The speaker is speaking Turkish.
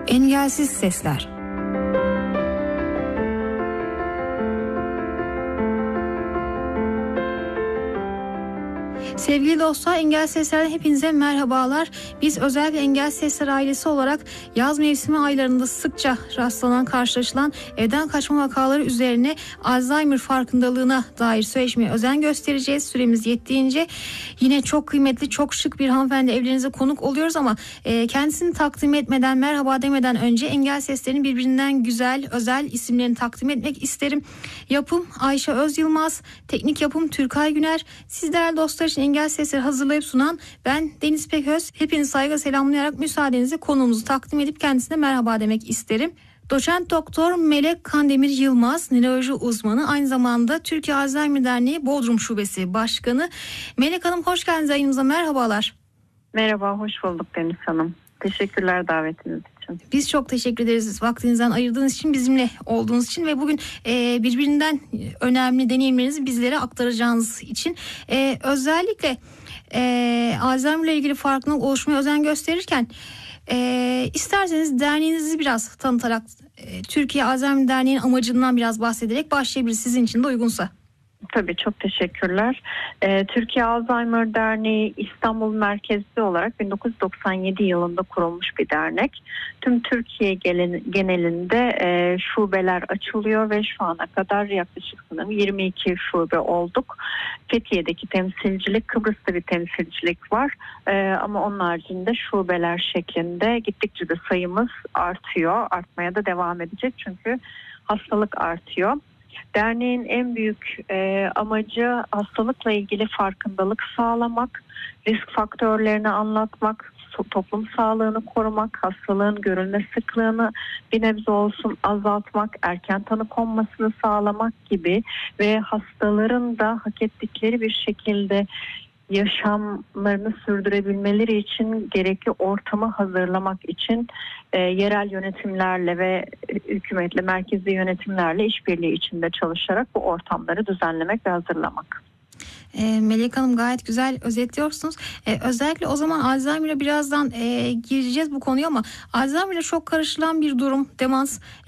Engelsiz Sesler. Sevgili dostlar, Engel Sesler'den hepinize merhabalar. Biz özellikle Engel Sesler ailesi olarak yaz mevsimi aylarında sıkça karşılaşılan evden kaçma vakaları üzerine Alzheimer farkındalığına dair söyleşmeye özen göstereceğiz. Süremiz yettiğince yine çok kıymetli, çok şık bir hanımefendi evlerinize konuk oluyoruz ama kendisini takdim etmeden, merhaba demeden önce Engel Sesler'in birbirinden güzel, özel isimlerini takdim etmek isterim. Yapım Ayşe Özyılmaz, teknik yapım Türkay Güner. Siz değerli dostlar için Engel Sesleri hazırlayıp sunan ben Deniz Peköz. Hepinizi saygıyla selamlayarak müsaadenizle konuğumuzu takdim edip kendisine merhaba demek isterim. Doçent Doktor Melek Kandemir Yılmaz, nöroloji uzmanı, aynı zamanda Türkiye Alzheimer Derneği Bodrum Şubesi Başkanı. Melek Hanım, hoş geldiniz yayınımıza, merhabalar. Merhaba, hoş bulduk Deniz Hanım. Teşekkürler davetiniz için. Biz çok teşekkür ederiz vaktinizden ayırdığınız için, bizimle olduğunuz için ve bugün birbirinden önemli deneyimlerinizi bizlere aktaracağınız için. Özellikle Alzheimer ile ilgili farkındalık oluşmaya özen gösterirken isterseniz derneğinizi biraz tanıtarak Türkiye Alzheimer Derneği'nin amacından biraz bahsederek başlayabiliriz, sizin için de uygunsa. Tabii, çok teşekkürler. Türkiye Alzheimer Derneği İstanbul merkezli olarak 1997 yılında kurulmuş bir dernek. Tüm Türkiye genelinde şubeler açılıyor ve şu ana kadar yaklaşık 22 şube olduk. Fethiye'deki temsilcilik, Kıbrıs'ta bir temsilcilik var. Ama onun haricinde şubeler şeklinde gittikçe de sayımız artıyor. Artmaya da devam edecek çünkü hastalık artıyor. Derneğin en büyük amacı hastalıkla ilgili farkındalık sağlamak, risk faktörlerini anlatmak, toplum sağlığını korumak, hastalığın görülme sıklığını bir nebze olsun azaltmak, erken tanı konmasını sağlamak gibi ve hastaların da hak ettikleri bir şekilde yaşamlarını sürdürebilmeleri için gerekli ortamı hazırlamak için yerel yönetimlerle ve hükümetle, merkezi yönetimlerle işbirliği içinde çalışarak bu ortamları düzenlemek ve hazırlamak. Melek Hanım, gayet güzel özetliyorsunuz. Özellikle o zaman Alzheimer'a birazdan gireceğiz bu konuya ama Alzheimer'la çok karışılan bir durum, demans.